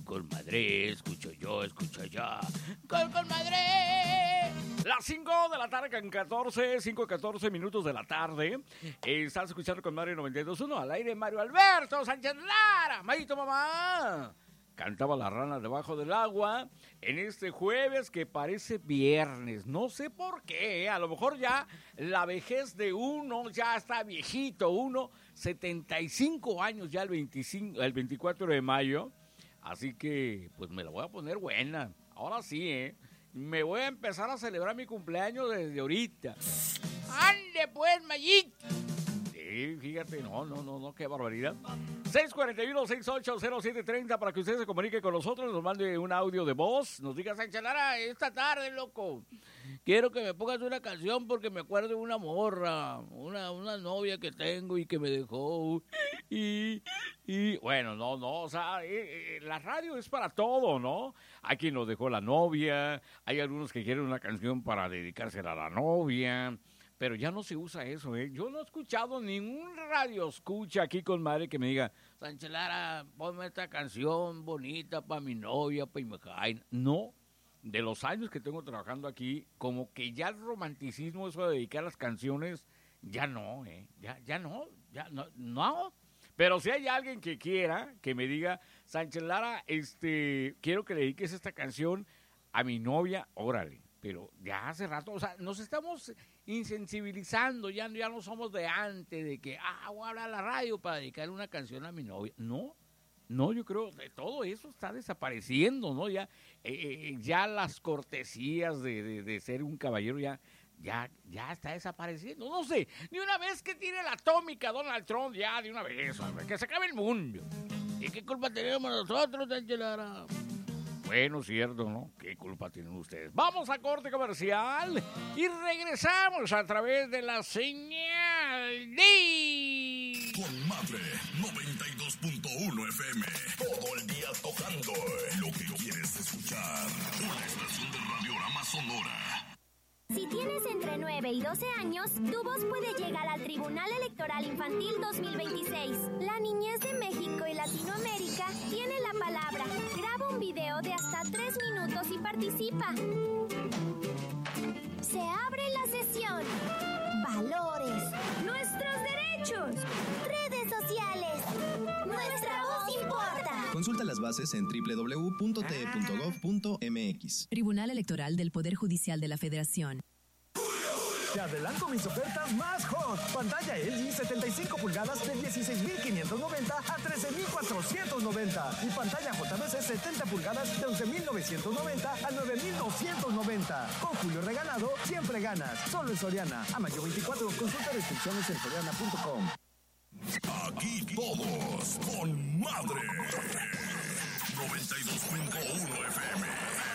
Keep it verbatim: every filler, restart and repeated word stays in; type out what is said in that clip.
con madre, escucho yo, escucho yo, con, con madre. Las cinco de la tarde con catorce, cinco y catorce minutos de la tarde. Eh, estás escuchando con madre noventa y dos punto uno al aire Mario Alberto Sánchez Lara. Mayito mamá. Cantaba la rana debajo del agua en este jueves que parece viernes. No sé por qué, ¿eh? A lo mejor ya la vejez de uno ya está viejito. Uno, setenta y cinco años ya el, veinticinco, el veinticuatro de mayo. Así que, pues me la voy a poner buena. Ahora sí, ¿eh? Me voy a empezar a celebrar mi cumpleaños desde ahorita. ¡Ande pues, Mayito! Sí, fíjate, no, no, no, no, qué barbaridad. seis cuatro uno, seis ocho cero siete tres cero para que usted se comunique con nosotros, nos mande un audio de voz, nos diga, Sánchez Lara, esta tarde, loco, quiero que me pongas una canción porque me acuerdo de una morra, una, una novia que tengo y que me dejó, y, y bueno, no, no, o sea, eh, eh, la radio es para todo, ¿no? Hay quien nos dejó la novia, hay algunos que quieren una canción para dedicársela a la novia. Pero ya no se usa eso, ¿eh? Yo no he escuchado ningún radio escucha aquí con madre que me diga, Sánchez Lara, ponme esta canción bonita para mi novia, para mi jaina. No, de los años que tengo trabajando aquí, como que ya el romanticismo, eso de dedicar las canciones, ya no, ¿eh? Ya, ya no, ya no, no. Pero si hay alguien que quiera, que me diga, Sánchez Lara, este, quiero que le dediques esta canción a mi novia, órale. Pero ya hace rato, o sea, nos estamos insensibilizando, ya, ya no somos de antes, de que, ah, voy a hablar a la radio para dedicar una canción a mi novia. No, no, yo creo que todo eso está desapareciendo, ¿no? Ya, eh, ya las cortesías de, de, de ser un caballero ya, ya, ya está desapareciendo. No sé, ni una vez que tire la atómica Donald Trump, ya de una vez, hombre, que se acabe el mundo. ¿Y qué culpa tenemos nosotros, Sánchez Lara? Bueno, cierto, ¿no? ¿Qué culpa tienen ustedes? Vamos a corte comercial y regresamos a través de la señal de... Con Madre noventa y dos punto uno F M. Todo el día tocando lo que quieres escuchar. Una estación de Radiorama Sonora. Si tienes entre nueve y doce años, tu voz puede llegar al Tribunal Electoral Infantil dos mil veintiséis. La niñez de México y Latinoamérica tiene la palabra. Graba un video de hasta tres minutos y participa. Se abre la sesión. Valores. Nuestros derechos. Redes sociales. Nuestra voz importa. Consulta las bases en doble u doble u doble u punto t e punto gov punto m x. Tribunal Electoral del Poder Judicial de la Federación. Te adelanto mis ofertas más hot. Pantalla L G setenta y cinco pulgadas de dieciséis mil quinientos noventa a trece mil cuatrocientos noventa. Y pantalla J B C setenta pulgadas de once mil novecientos noventa a nueve mil doscientos noventa. Con Julio Regalado, siempre ganas. Solo en Soriana. A mayo veinticuatro, consulta restricciones en soriana punto com. Aquí todos con madre. noventa y dos punto uno F M.